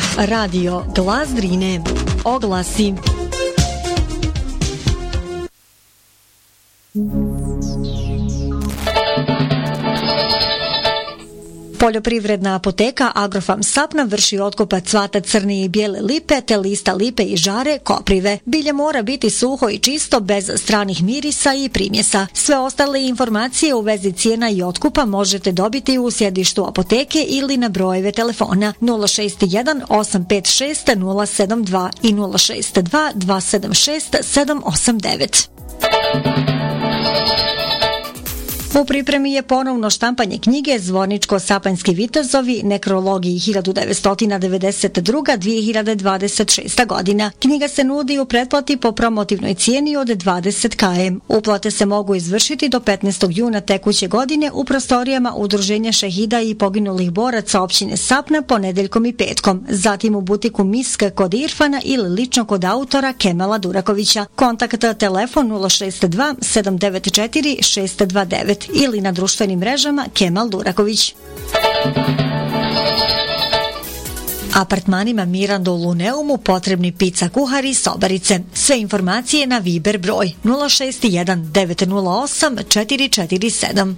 Radio Glas Drine. Oglasi. Poljoprivredna apoteka Agrofarm Sapna vrši otkup cvata crne i bijele lipe te lista lipe i žare koprive. Bilje mora biti suho i čisto bez stranih mirisa i primjesa. Sve ostale informacije u vezi cijena i otkupa možete dobiti u sjedištu apoteke ili na brojeve telefona 061 856 072 i 062 276 789. U pripremi je ponovno štampanje knjige Zvorničko-Sapanjski vitezovi, nekrologiji 1992-2026 godina. Knjiga se nudi u pretplati po promotivnoj cijeni od 20 km. Uplate se mogu izvršiti do 15. juna tekuće godine u prostorijama Udruženja šehida i poginulih boraca općine Sapna ponedeljkom i petkom. Zatim u butiku Misk kod Irfana ili lično kod autora Kemala Durakovića. Kontakt telefon 062 794 629 ili na društvenim mrežama Kemal Duraković. Apartmanima Mirando u Luneumu potrebni pizza kuhari i sobarice. Sve informacije na Viber broj 061 908 447.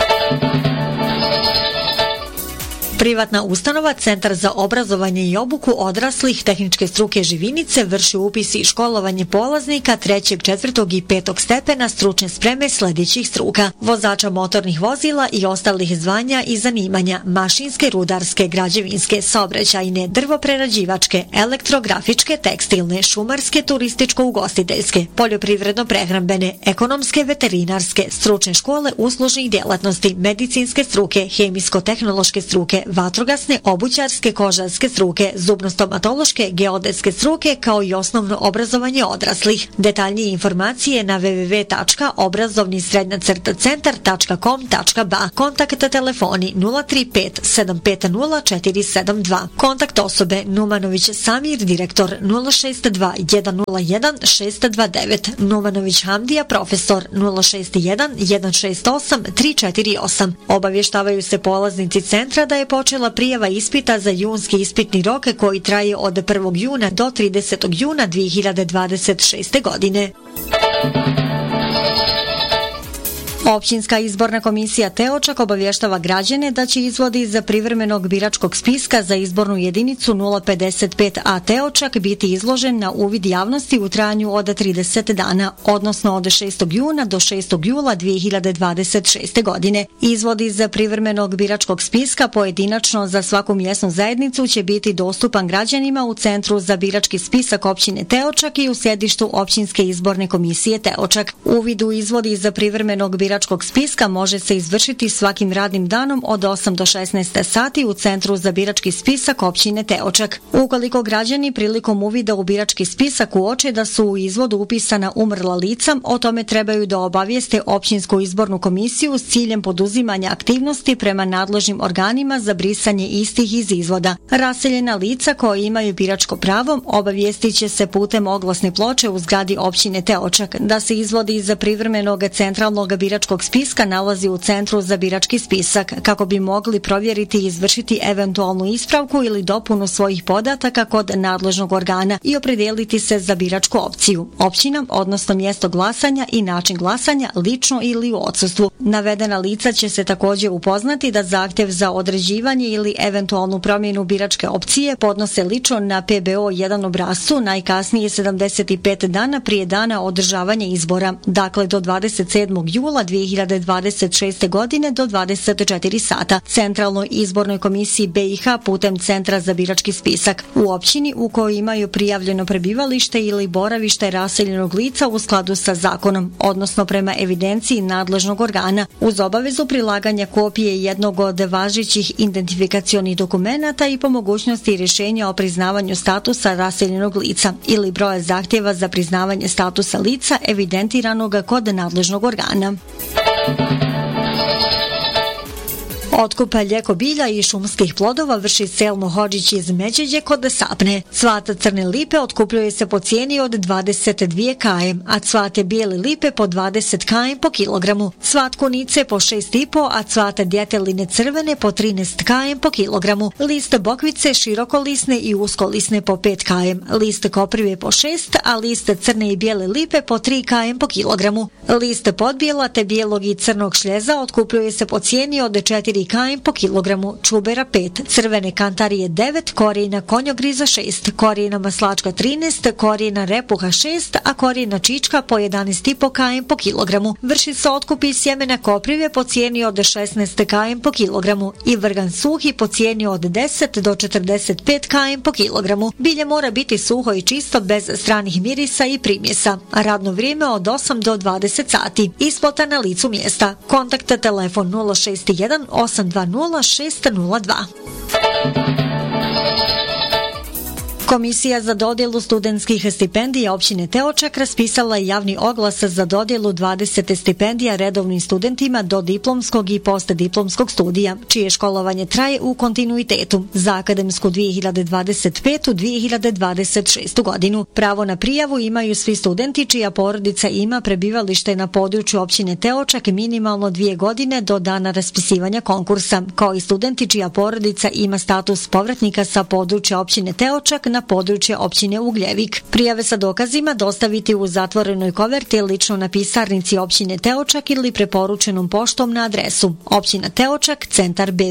Privatna ustanova Centar za obrazovanje i obuku odraslih tehničke struke Živinice vrši upis i školovanje polaznika 3., 4. i 5. stepena stručne spreme sljedećih struka: vozača motornih vozila i ostalih zvanja i zanimanja, mašinske, rudarske, građevinske, saobraćajne, drvoprerađivačke, elektrografičke, tekstilne, šumarske, turističko-ugostiteljske, poljoprivredno-prehrambene, ekonomske, veterinarske, stručne škole uslužnih djelatnosti, medicinske struke, hemijsko-tehnološke struke, vatrogasne, obućarske, kožarske struke, zubno-stomatološke, geodetske struke, kao i osnovno obrazovanje odraslih. Detaljnije informacije na www.obrazovni-centar.com.ba. Kontakt telefoni 035 750 472. Kontakt osobe Numanović Samir, direktor 062 101 629. Numanović Hamdija, profesor 061 168 348. Obavještavaju se polaznici centra da je počela prijava ispita za junski ispitni rok koji traje od 1. juna do 30. juna 2026. godine. Općinska izborna komisija Teočak obavještava građane da će izvodi za privremenog biračkog spiska za izbornu jedinicu 055A Teočak biti izložen na uvid javnosti u trajanju od 30 dana, odnosno od 6. juna do 6. jula 2026. godine. Izvodi za privremenog biračkog spiska pojedinačno za svaku mjesnu zajednicu će biti dostupan građanima u Centru za birački spisak općine Teočak i u sjedištu Općinske izborne komisije Teočak. Uvid u izvodi za privremenog biračkog spiska može se izvršiti svakim radnim danom od 8 do 16 sati u Centru za birački spisak općine Teočak. Ukoliko građani prilikom uvida u birački spisak uoče da su u izvodu upisana umrla lica, o tome trebaju da obavijeste Općinsku izbornu komisiju s ciljem poduzimanja aktivnosti prema nadležnim organima za brisanje istih iz izvoda. Raseljena lica koji imaju biračko pravo obavijestit će se putem oglasne ploče u zgradi općine Teočak da se izvodi za privremenog centralnog biračkog spiska nalazi u Centru za birački spisak kako bi mogli provjeriti i izvršiti eventualnu ispravku ili dopunu svojih podataka kod nadležnog organa i opredijeliti se za biračku opciju, općina, odnosno mjesto glasanja i način glasanja lično ili u odsustvu. Navedena lica će se također upoznati da zahtjev za određivanje ili eventualnu promjenu biračke opcije podnose lično na PBO1 obrascu najkasnije 75 dana prije dana održavanja izbora, dakle do 27. jula 2026. godine do 24 sata, Centralnoj izbornoj komisiji BiH putem Centra za birački spisak u općini u kojoj imaju prijavljeno prebivalište ili boravište raseljenog lica u skladu sa zakonom, odnosno prema evidenciji nadležnog organa, uz obavezu prilaganja kopije jednog od važećih identifikacionih dokumenata i po mogućnosti rješenja o priznavanju statusa raseljenog lica ili broja zahtjeva za priznavanje statusa lica evidentiranog kod nadležnog organa. Otkup ljeko bilja i šumskih plodova vrši Selmo Hodžić iz Međeđe kod Sapne. Cvat crne lipe otkupljuje se po cijeni od 22 km, a cvate bijele lipe po 20 km po kilogramu. Cvat kunice po 6,5, a cvate djeteline crvene po 13 km po kilogramu. List bokvice širokolisne i uskolisne po 5 km. List koprive po 6, a list crne i bijele lipe po 3 km po kilogramu. List podbijela te bijelog i crnog šljeza otkupljuje se po cijeni od 4 km po kilogramu. Čubera 5, crvene kantarije 9, korijena konjogriza 6, korijena maslačka 13, korijena repuha 6, a korijena čička po 11,5 km po kilogramu. Vrši se otkup iz sjemena koprive po cijeni od 16 km po kilogramu i vrgan suhi po cijeni od 10 do 45 km po kilogramu. Bilje mora biti suho i čisto bez stranih mirisa i primjesa. Radno vrijeme od 8 do 20 sati. Isplata na licu mjesta. Kontakt telefon 061 820 602. Komisija za dodjelu studentskih stipendija općine Teočak raspisala je javni oglas za dodjelu 20 stipendija redovnim studentima do diplomskog i postdiplomskog studija, čije školovanje traje u kontinuitetu za akademsku 2025-2026 godinu. Pravo na prijavu imaju svi studenti čija porodica ima prebivalište na području općine Teočak minimalno 2 godine do dana raspisivanja konkursa, kao i studenti čija porodica ima status povratnika sa područja općine Teočak na područje općine Ugljevik. Prijave sa dokazima dostaviti u zatvorenoj koverti lično na pisarnici općine Teočak ili preporučenom poštom na adresu općina Teočak, centar BB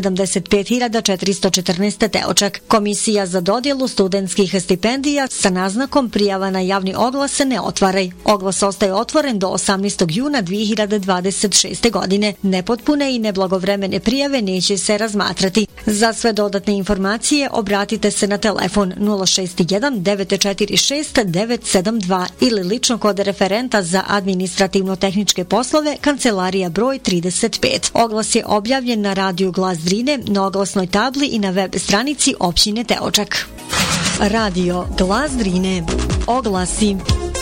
75414 Teočak. Komisija za dodjelu studentskih stipendija sa naznakom prijava na javni oglas se ne otvaraj. Oglas ostaje otvoren do 18. juna 2026. godine. Nepotpune i neblagovremene prijave neće se razmatrati. Za sve dodatne informacije obratite se na telefon 061 946 972 ili lično kod referenta za administrativno-tehničke poslove, kancelarija broj 35. Oglas je objavljen na radiju Glas Drine, na oglasnoj tabli i na web stranici općine Teočak. Radio Glas Drine. Oglasi.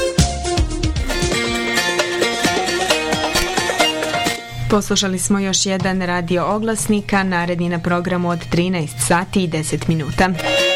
Poslušali smo još jedan radio oglasnika, naredni na programu od 13 sati i 10 minuta.